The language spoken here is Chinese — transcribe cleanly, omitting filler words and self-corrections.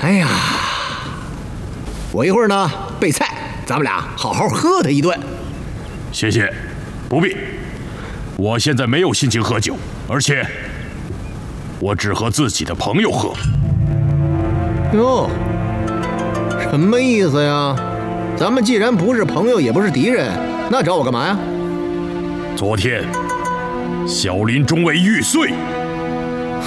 哎呀，我一会儿呢备菜，咱们俩好好喝他一顿。 谢谢，不必。我现在没有心情喝酒，而且我只和自己的朋友喝。 哟，什么意思呀？咱们既然不是朋友，也不是敌人，那找我干嘛呀？ 昨天，小林中尉玉碎